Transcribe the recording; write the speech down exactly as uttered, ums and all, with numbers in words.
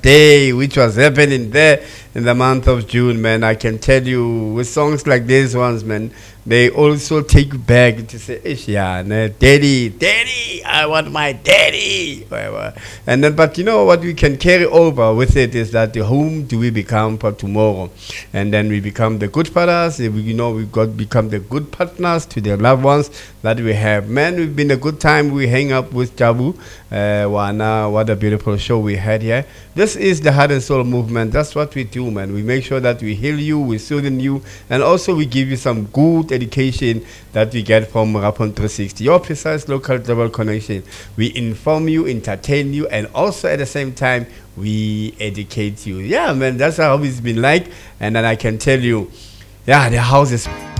Day, which was happening there in the month of June, man. I can tell you, with songs like these ones, man, they also take you back to say, "Ish, yeah, nah, daddy, daddy, I want my daddy." Whatever. And then, but you know what we can carry over with it is that whom do we become for tomorrow? And then we become the good fathers. eh, We, you know, we got become the good partners to the loved ones that we have. Man, we've been a good time. We hang up with Jabu. Uh, Wana, what a beautiful show we had here. This is the Heart and Soul Movement. That's what we do, man. We make sure that we heal you, we soothe you, and also we give you some good education that we get from Rapon three sixty, your precise local global connection. We inform you, entertain you, and also at the same time, we educate you. Yeah, man, that's how it's been like. And then I can tell you, yeah, the house is